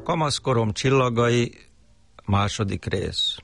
Kamaszkorom csillagai, második rész.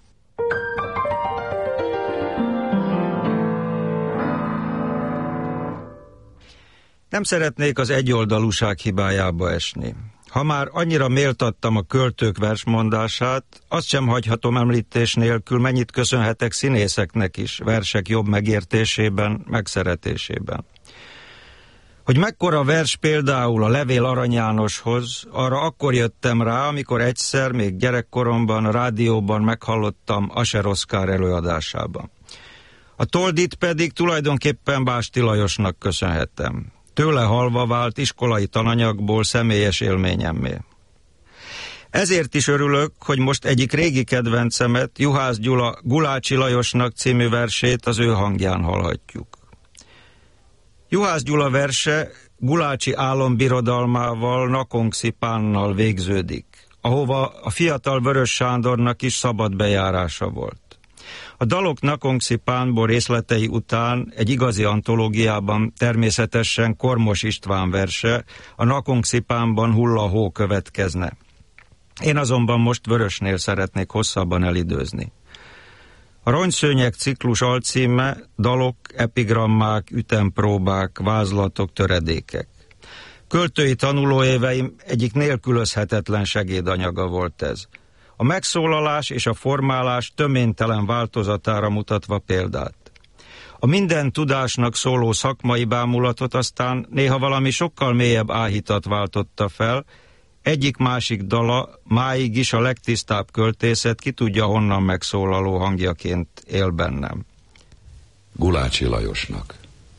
Nem szeretnék az egyoldalúság hibájába esni. Ha már annyira méltattam a költők versmondását, azt sem hagyhatom említés nélkül, mennyit köszönhetek színészeknek is, versek jobb megértésében, megszeretésében. Hogy mekkora vers például a Levél Arany Jánoshoz, arra akkor jöttem rá, amikor egyszer, még gyerekkoromban, a rádióban meghallottam Ascher Oszkár előadásában. A Toldit pedig tulajdonképpen Básti Lajosnak köszönhetem. Tőle hallva vált iskolai tananyagból személyes élményemmé. Ezért is örülök, hogy most egyik régi kedvencemet, Juhász Gyula Gulácsi Lajosnak című versét az ő hangján hallhatjuk. Juhász Gyula verse Gulácsi álombirodalmával, Nakongszi Pánnal végződik, ahova a fiatal Vörös Sándornak is szabad bejárása volt. A dalok Nakongszi Pánból részletei után egy igazi antológiában természetesen Kormos István verse, a Nakongszi Pánban Hull a hó következne. Én azonban most Vörösnél szeretnék hosszabban elidőzni. A Rongyszőnyeg ciklus alcíme dalok, epigrammák, ütempróbák, vázlatok, töredékek. Költői tanulóéveim egyik nélkülözhetetlen segédanyaga volt ez. A megszólalás és a formálás töménytelen változatára mutatva példát. A minden tudásnak szóló szakmai bámulatot aztán néha valami sokkal mélyebb áhítat váltotta fel, egyik-másik dala máig is a legtisztább költészet ki tudja honnan megszólaló hangjaként él bennem. Gulácsi Lajosnak.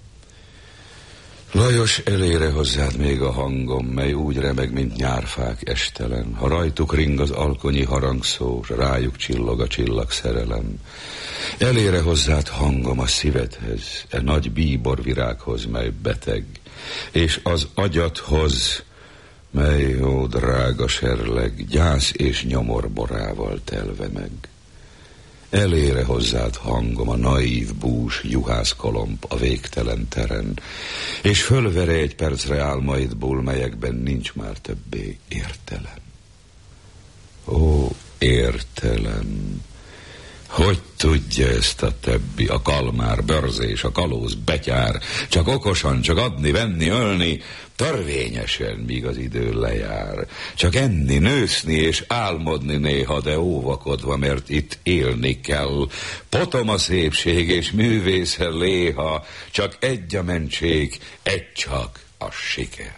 Lajos, elére hozzád még a hangom, mely úgy remeg, mint nyárfák estelen. Ha rajtuk ring az alkonyi harangszó, s rájuk csillog a csillagszerelem. Elére hozzád hangom a szívedhez, e nagy bíborvirághoz, mely beteg, és az agyadhoz, mely ó drága serleg, gyász és nyomorborával telve meg. Elére hozzád hangom a naív bús juhászkolomb a végtelen teren, és fölvere egy percre álmaidból, melyekben nincs már többé értelem. Ó, értelem! Hogy tudja ezt a többi, a kalmár, börzés, a kalóz, betyár, csak okosan, csak adni, venni, ölni, törvényesen, míg az idő lejár. Csak enni, nőszni és álmodni néha, de óvakodva, mert itt élni kell. Potom a szépség és művésze léha, csak egy a mentség, egy csak a siker.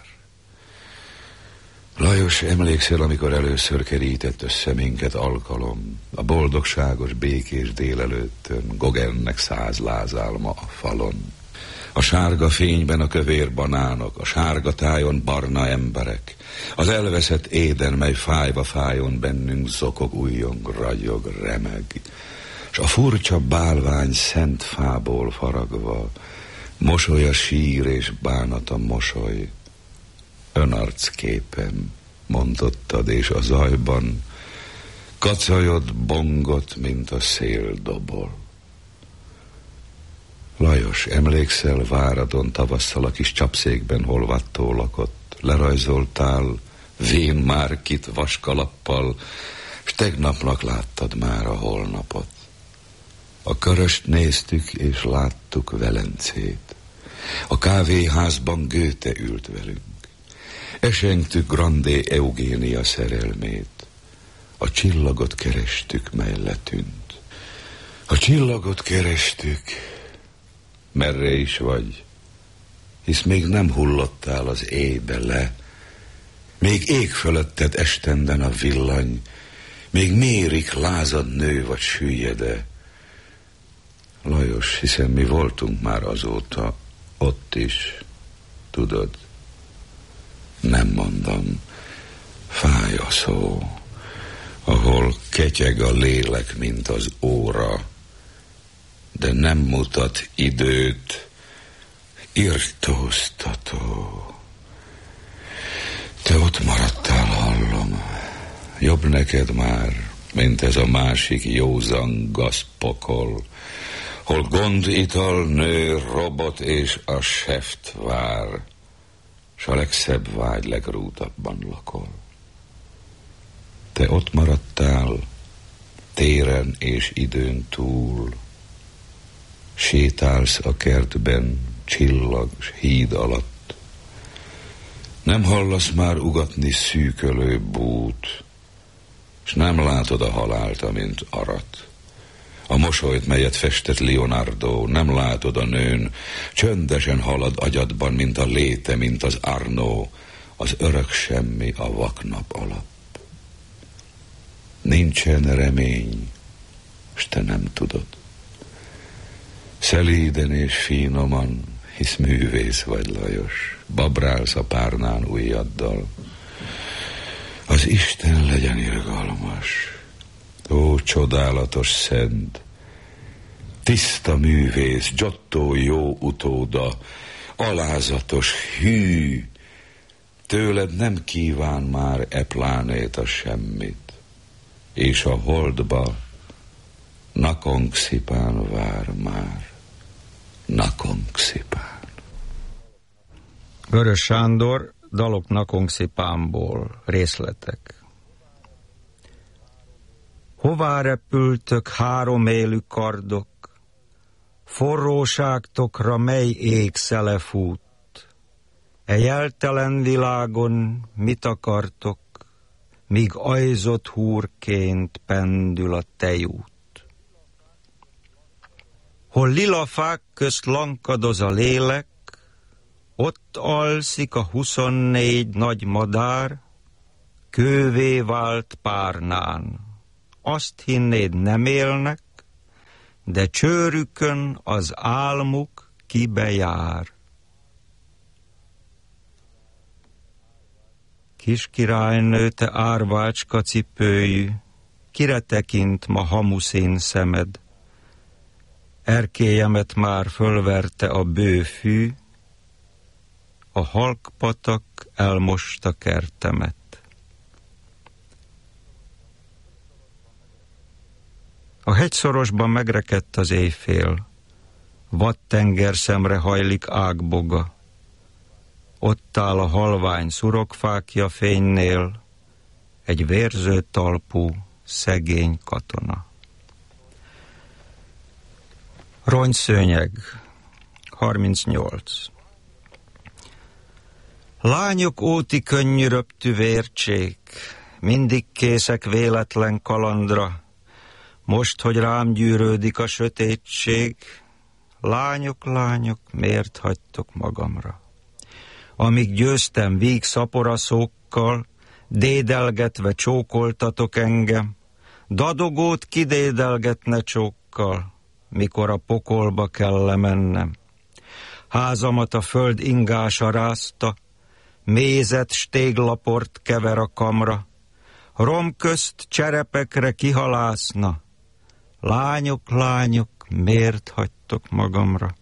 Lajos, emlékszel, amikor először kerített össze minket alkalom, a boldogságos, békés délelőttön, Gogolnek 100 lázálma a falon. A sárga fényben a kövér banánok, a sárga tájon barna emberek, az elveszett éden, mely fájva fájon bennünk, zokog, újjong, ragyog, remeg, s a furcsa bálvány szent fából faragva, mosoly a sír és bánat a mosoly. Önarcképem, mondottad, és a zajban kacajod bongott, mint a szél dobol. Lajos, emlékszel, Váradon tavasszal a kis csapszékben holvattó lakott, lerajzoltál vén Márkit vaskalappal, s tegnapnak láttad már a holnapot. A Köröst néztük, és láttuk Velencét. A kávéházban Goethe ült velünk. Esengtük Grandé Eugénia szerelmét. A csillagot kerestük, mely letűnt. A csillagot kerestük, merre is vagy, hisz még nem hullottál az éjbe le, még ég fölötted estenden a villany, még mérik lázad nő vagy süllyede. Lajos, hiszen mi voltunk már azóta ott is, tudod. Nem mondom, fáj a szó, ahol ketyeg a lélek, mint az óra, de nem mutat időt, irtóztató. Te ott maradtál, hallom, jobb neked már, mint ez a másik józan gazpokol, hol gondital nő, robot és a seft vár, s a legszebb vágy legrútabban lakol. Te ott maradtál, téren és időn túl. Sétálsz a kertben, csillag s híd alatt. Nem hallasz már ugatni szűkölő bút, s nem látod a halált, amint arat. A mosolyt, melyet festett Leonardo, nem látod a nőn, csöndesen halad agyadban, mint a léte, mint az Arno, az örök semmi a vaknap alatt. Nincsen remény, s te nem tudod. Szelíden és finoman, hisz művész vagy, Lajos, babrálsz a párnán ujjaddal. Az Isten legyen irgalmas, ó, csodálatos szent, tiszta művész, Giotto jó utóda, alázatos, hű, tőled nem kíván már e plánéta semmit, és a holdba Nakhon-Szipán vár már, Nakhon-Szipán. Vörös Sándor, dalok Nakhon-Szipánból, részletek. Hová repültök háromélű kardok, forróságtokra mely ég szele fut? E jeltelen világon mit akartok, míg ajzott húrként pendül a tejút? Hol lila fák közt lankadoz a lélek, ott alszik a 24 nagy madár, kővé vált párnán. Azt hinnéd, nem élnek, de csőrükön az álmuk kibejár. Kis királynő, te árvácska cipőjű, kire tekint ma hamuszín szemed? Erkélyemet már fölverte a bőfű, a halkpatak elmosta kertemet. A hegyszorosban megrekedt az éjfél, vad tengerszemre hajlik ágboga. Ott áll a halvány szurokfákja fénynél egy vérző talpú, szegény katona. Rongyszőnyeg, 38. Lányok óti könnyű röptű vércsék, mindig készek véletlen kalandra. Most, hogy rám gyűrődik a sötétség, lányok, lányok, miért hagytok magamra? Amíg győztem víg szaporaszókkal, dédelgetve csókoltatok engem, dadogót kidédelgetne csókkal, mikor a pokolba kell lemennem. Házamat a föld ingása rázta, mézet stéglaport kever a kamra, rom közt cserepekre kihalászna. Lányok, lányok, miért hagytok magamra?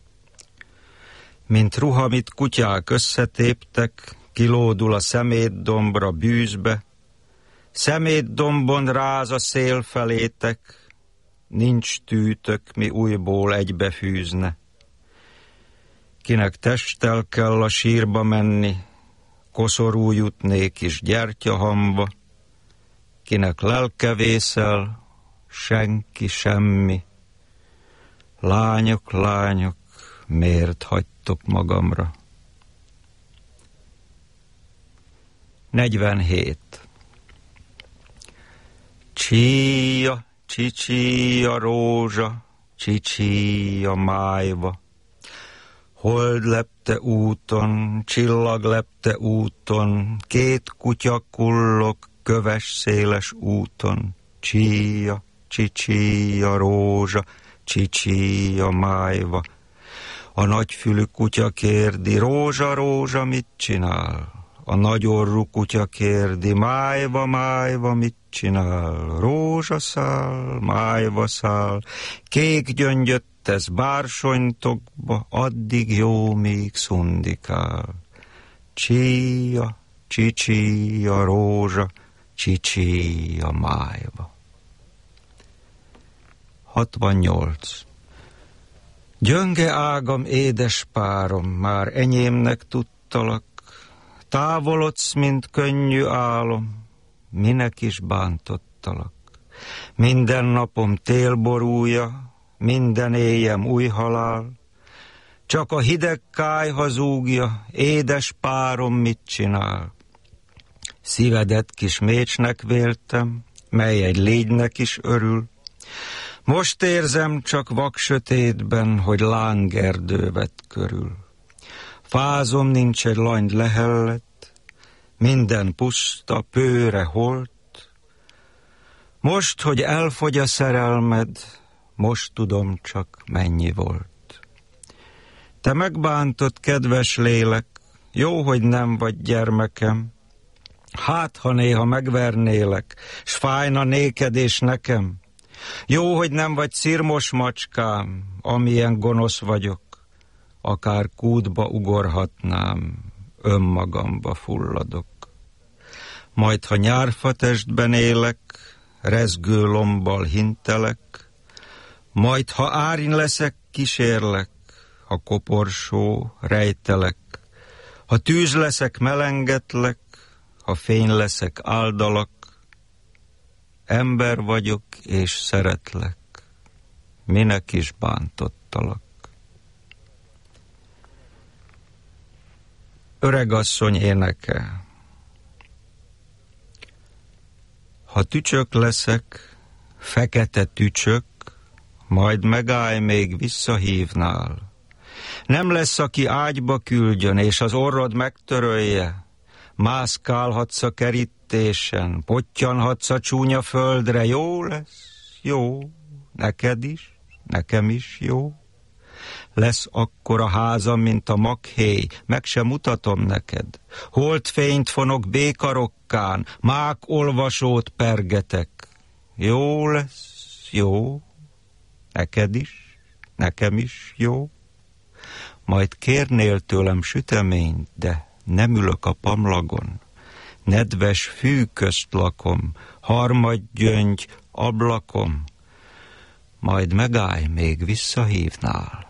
Mint ruha, mit kutyák összetéptek, kilódul a szemétdombra bűzbe, szemétdombon ráz a szél felétek, nincs tűtök, mi újból egybefűzne. Kinek testtel kell a sírba menni, koszorú jutnék is gyertyahamba, kinek lelke vészel, senki semmi. Lányok, lányok, miért hagytok magamra? 47. Csíja, csicsia rózsa, csicsia májva, hold lepte úton, csillag lepte úton, két kutya kullog köves széles úton. Csíja, csicsia rózsa, csicsia májva. A nagyfülű kutya kérdi, rózsa, rózsa, mit csinál? A nagyorrú kutya kérdi, májva, májva, mit csinál? Rózsaszál, májva szál, kék gyöngyöt tesz bársonytokba, addig jó, míg szundikál. Csíja, csicsia rózsa, csicsia májva. 68. Gyönge ágam, édes párom, már enyémnek tudtalak, távolodsz, mint könnyű álom, minek is bántottalak. Minden napom télborúja, minden éjjem új halál, csak a hideg kályha zúgja, édes párom mit csinál. Szívedet kis mécsnek véltem, mely egy légynek is örül. Most érzem csak vaksötétben, hogy lángerdő vett körül. Fázom nincs egy langy lehellet, minden puszta, pőre holt. Most, hogy elfogy a szerelmed, most tudom csak mennyi volt. Te megbántott, kedves lélek, jó, hogy nem vagy gyermekem. Hát, ha néha megvernélek, s fájna néked és nekem. Jó, hogy nem vagy szirmos macskám, amilyen gonosz vagyok. Akár kútba ugorhatnám, önmagamba fulladok. Majd, ha nyárfatestben élek, rezgő lombbal hintelek, majd, ha árin leszek, kísérlek, ha koporsó, rejtelek, ha tűz leszek, melengetlek, ha fény leszek, áldalak, ember vagyok és szeretlek, minek is bántottalak. Öregasszony éneke. Ha tücsök leszek, fekete tücsök, majd megállj, még visszahívnál. Nem lesz, aki ágyba küldjön, és az orrod megtörölje. Mászkálhatsz a kerítésen, pottyanhatsz a csúnya földre. Jó lesz, jó, neked is, nekem is jó. Lesz akkor a házam, mint a maghéj, meg sem mutatom neked. Holdfényt fonok békarokkán, mák olvasót pergetek. Jó lesz, jó, neked is, nekem is jó. Majd kérnél tőlem süteményt, de nem ülök a pamlagon. Nedves fű közt lakom, harmadgyöngy ablakom. Majd megállj, még visszahívnál.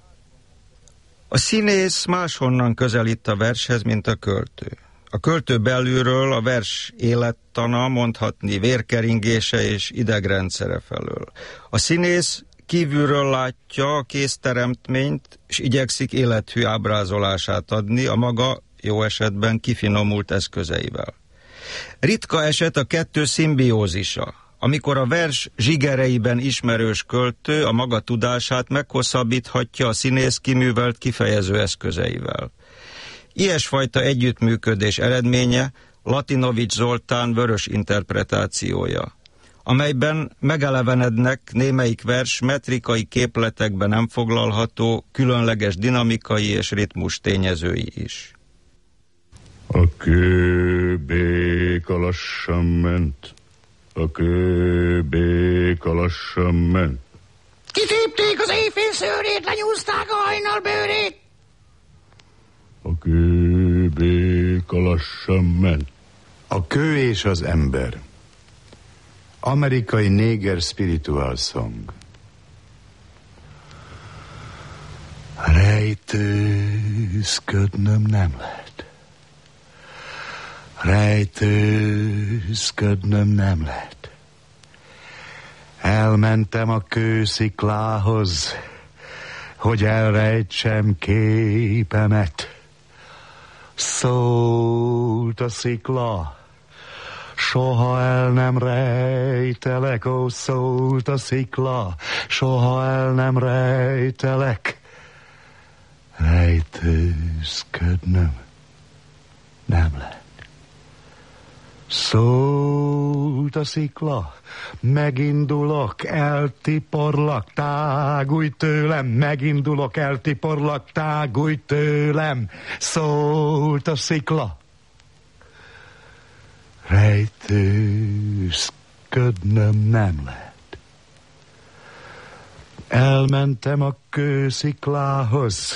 A színész máshonnan közelít a vershez, mint a költő. A költő belülről a vers élettana, mondhatni vérkeringése és idegrendszere felől. A színész kívülről látja a kész teremtményt, és igyekszik élethű ábrázolását adni a maga, jó esetben kifinomult eszközeivel. Ritka eset a kettő szimbiózisa, amikor a vers zsigereiben ismerős költő a maga tudását meghosszabbíthatja a színész kiművelt kifejező eszközeivel. Ilyesfajta együttműködés eredménye Latinovics Zoltán vörös interpretációja, amelyben megelevenednek némelyik vers metrikai képletekben nem foglalható, különleges dinamikai és ritmus tényezői is. A kőbéka lassan ment, a kőbéka lassan ment. Kitépték az éjfél szőrét, lenyúzták a hajnal bőrét. A kőbéka lassan ment. A kő és az ember. Amerikai néger spiritual song. Rejtőzködnöm nem lehet. Rejtőzködnöm nem lehet. Elmentem a kősziklához, hogy elrejtsem képemet. Szólt a szikla, soha el nem rejtelek, ó, szólt a szikla, soha el nem rejtelek. Rejtőzködnöm nem lehet. Szólt a szikla, megindulok, eltiporlak, tágulj tőlem, megindulok, eltiporlak, tágulj tőlem. Szólt a szikla, rejtőzködnöm nem lehet. Elmentem a kősziklához,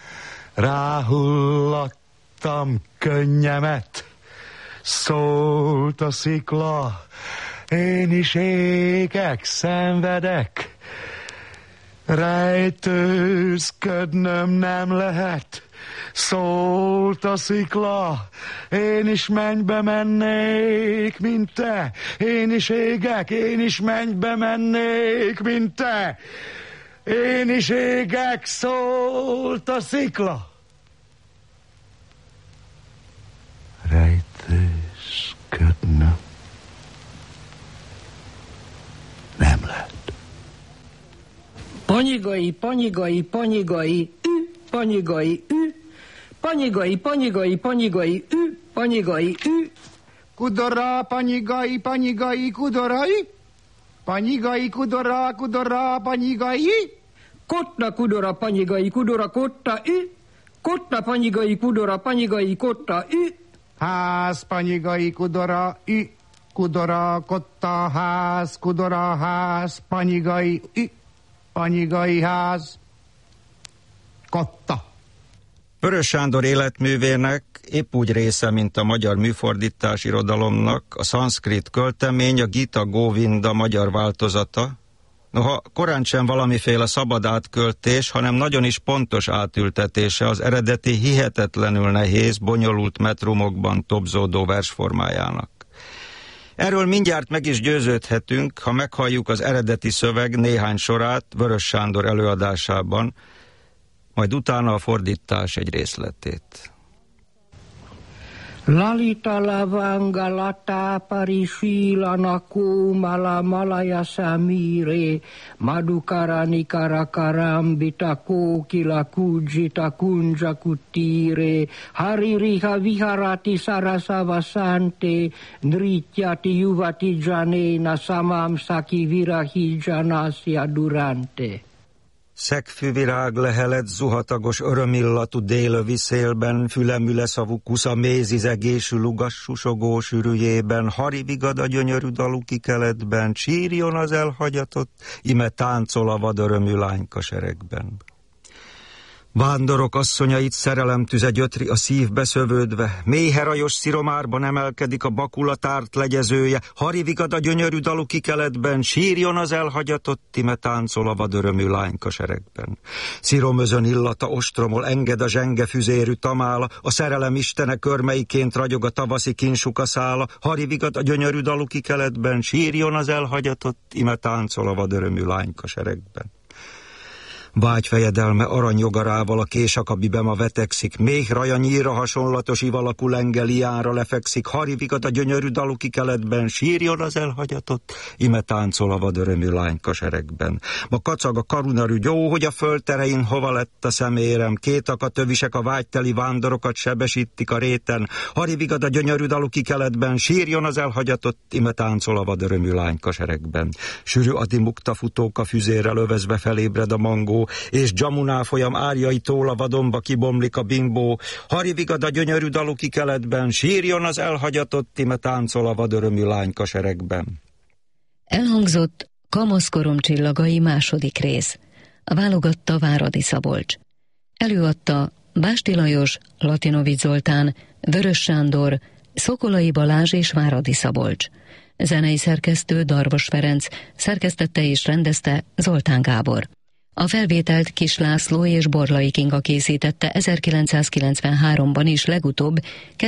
ráhullattam könnyemet. Szólt a szikla, én is égek, szenvedek. Rejtőzködnöm nem lehet. Szólt a szikla, én is mennybe mennék, mint te. Én is égek, én is mennybe mennék, mint te. Én is égek, szólt a szikla. Rejtőzködnöm nem lehet. Panyigai, panyigai, panyigai, panyigai, panyigai, panyigai, panyigai, panyigai, Kudora, panyigai, panyigai, kudorai. Panyigai, kudora, kudora, panyigai. kotta kudora panyigai, kudora kotta, kotta panyigai, kudora panyigai, kotta, Ház, panyigai, kudora, kudora, kotta, ház, kudora, ház, panyigai, panyigai, ház, kotta. Vörös Sándor életművének épp úgy része, mint a magyar műfordítás irodalomnak, a szanszkrit költemény, a Gita Govinda magyar változata, noha korán sem valamiféle szabad átköltés, hanem nagyon is pontos átültetése az eredeti hihetetlenül nehéz, bonyolult metrumokban tobzódó versformájának. Erről mindjárt meg is győződhetünk, ha meghalljuk az eredeti szöveg néhány sorát Vörös Sándor előadásában, majd utána a fordítás egy részletét. Lalita lavanga lata parishilana kumala malaya samire madukarani karakarambita kokila kujita kunja kutire haririha viharati sarasava sante nrityati yuvati janena samamsaki virahi janasya durante. Szegfűvirág lehelet zuhatagos örömillatú délövi szélben, fülemüleszavú kusza mézizegésű lugas susogó sűrűjében, harivigad a gyönyörű dalú kikeletben, csírjon az elhagyatott, ime táncol a vadörömű lányka seregben. Vándorok asszonyait szerelemtüze gyötri a szívbe szövődve, méherajos sziromárban emelkedik a bakulatárt legyezője, harivigad a gyönyörű dalú kikeletben, sírjon az elhagyatott, ime táncol a vadörömű lányka seregben. Sziromözön illata ostromol, enged a zsenge füzérű tamála, a szerelem istene körmeiként ragyog a tavaszi kinsukaszála, harivigad a gyönyörű dalú kikeletben, sírjon az elhagyatott, ime táncol a vadörömű lányka seregben. Vágyfejedelme aranyjogarával a késakabiben a vetekszik, méhraja nyíra hasonlatos ivalakú lengeliára lefekszik, harivigad a gyönyörű dalú kikeletben, sírjon az elhagyatott, ime táncol a vadörömű lányka seregben. Ma kacag a karunarű gyó, hogy a földterein hova lett a szemérem, két akatövisek a vágyteli vándorokat sebesítik a réten, harivigad a gyönyörű dalú kikeletben, sírjon az elhagyatott, ime táncol a vadörömű lányka seregben. Sűrű adimukta futók a füzérrel övezve felébred a mangó, és Jamuná folyam árjaitól a vadonba kibomlik a bimbó, harivigad a gyönyörű dalú kikeletben, sírjon az elhagyatott, ime táncol a vadörömű lányka seregben. Elhangzott Kamaszkorom csillagai második rész. Válogatta Váradi Szabolcs. Előadta Básti Lajos, Latinovics Zoltán, Vörös Sándor, Szokolai Balázs és Váradi Szabolcs. Zenei szerkesztő Darvas Ferenc, szerkesztette és rendezte Zoltán Gábor. A felvételt Kis László és Borlai Kinga készítette 1993-ban és legutóbb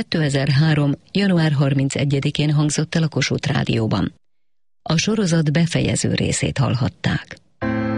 2003. január 31-én hangzott el a Kossuth Rádióban. A sorozat befejező részét hallhatták.